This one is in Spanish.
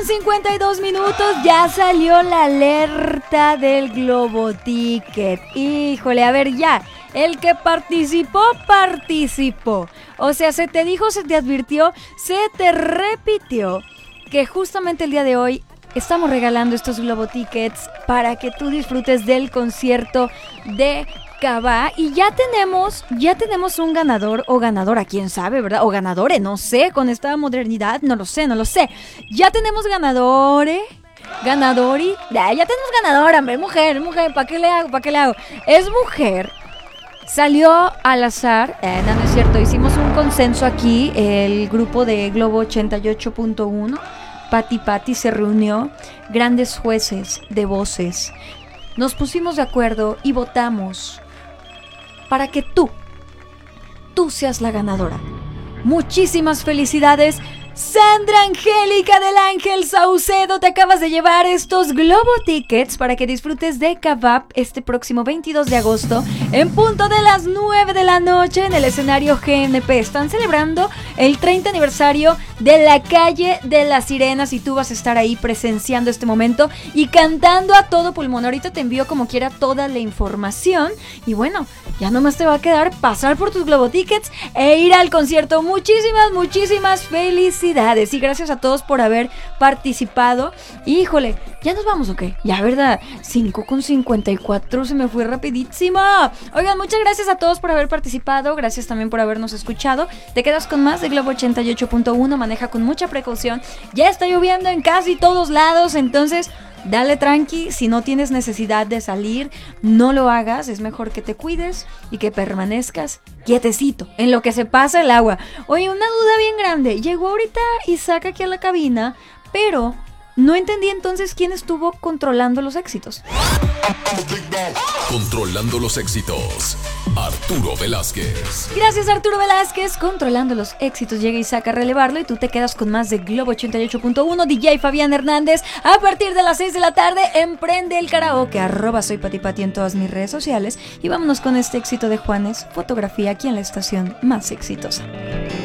52 minutos, ya salió la alerta del Globo Ticket. Híjole, a ver ya, el que participó. O sea, se te dijo, se te advirtió, se te repitió que justamente el día de hoy estamos regalando estos Globo Tickets para que tú disfrutes del concierto de Cabá. Y ya tenemos un ganador o ganadora, quién sabe, ¿verdad? O ganadores, no sé, con esta modernidad, no lo sé. Ya tenemos ganadores. Ganadori. Ya tenemos ganadora, hombre, mujer, ¿para qué le hago? Es mujer. Salió al azar, no es cierto, hicimos un consenso aquí, el grupo de Globo 88.1, Pati se reunió, grandes jueces de voces, nos pusimos de acuerdo y votamos para que tú seas la ganadora. Muchísimas felicidades, Sandra Angélica del Ángel Saucedo, te acabas de llevar estos Globo Tickets para que disfrutes de Kebab este próximo 22 de agosto en punto de las 9 de la noche en el escenario GNP. Están celebrando el 30 aniversario de la Calle de las Sirenas y tú vas a estar ahí presenciando este momento y cantando a todo pulmón. Ahorita te envío como quiera toda la información y bueno, ya nomás te va a quedar pasar por tus Globo Tickets e ir al concierto. Muchísimas felicidades. Y gracias a todos por haber participado. Híjole, ¿ya nos vamos o qué? Ya, ¿verdad? 5:54, se me fue rapidísima. Oigan, muchas gracias a todos por haber participado. Gracias también por habernos escuchado. Te quedas con más de Globo 88.1. Maneja con mucha precaución. Ya está lloviendo en casi todos lados, entonces dale tranqui, si no tienes necesidad de salir, no lo hagas, es mejor que te cuides y que permanezcas quietecito en lo que se pasa el agua. Oye, una duda bien grande, llegó ahorita Isaac aquí a la cabina, pero no entendí entonces quién estuvo controlando los éxitos. Controlando los éxitos, Arturo Velázquez. Gracias, Arturo Velázquez. Controlando los éxitos llega Isaac a relevarlo y tú te quedas con más de Globo 88.1. DJ Fabián Hernández, a partir de las 6 de la tarde, emprende el karaoke, @soypatipati en todas mis redes sociales. Y vámonos con este éxito de Juanes, Fotografía, aquí en la estación más exitosa.